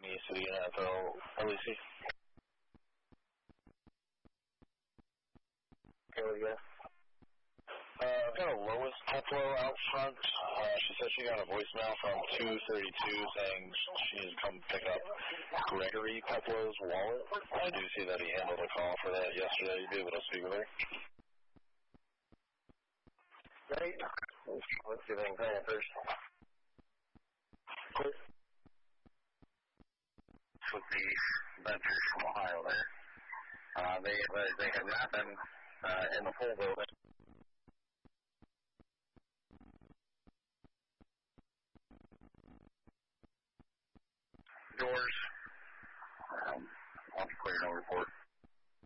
City NFL LEC. Here we go. I've got a Lois Peplow out front. She said she got a voicemail from 232 saying she needs to come pick up Gregory Peplow's wallet. I do see that he handled a call for that yesterday. You'd be able to speak with her. Great. Let's see if I can find it first. With the ventures from Ohio there. They have not been in the full building. Doors. I'll be clear, no report.